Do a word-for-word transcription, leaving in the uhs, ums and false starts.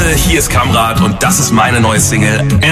Leute, hier ist Kamrat und das ist meine neue Single